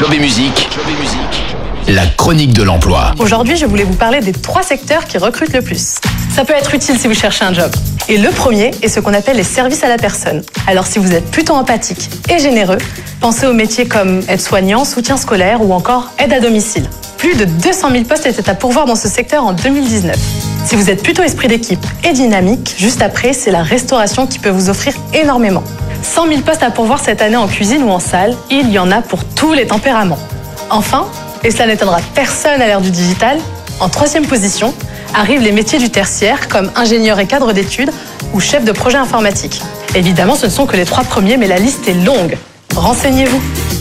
Job et musique, la chronique de l'emploi. Aujourd'hui, je voulais vous parler des 3 secteurs qui recrutent le plus. Ça peut être utile si vous cherchez un job. Et le premier est ce qu'on appelle les services à la personne. Alors si vous êtes plutôt empathique et généreux, pensez aux métiers comme aide-soignant, soutien scolaire ou encore aide à domicile. Plus de 200 000 postes étaient à pourvoir dans ce secteur en 2019. Si vous êtes plutôt esprit d'équipe et dynamique, juste après, c'est la restauration qui peut vous offrir énormément. 100 000 postes à pourvoir cette année en cuisine ou en salle, il y en a pour tous les tempéraments. Enfin, et cela n'étonnera personne à l'ère du digital, en 3e position, arrivent les métiers du tertiaire comme ingénieur et cadre d'études ou chef de projet informatique. Évidemment, ce ne sont que les 3 premiers, mais la liste est longue. Renseignez-vous.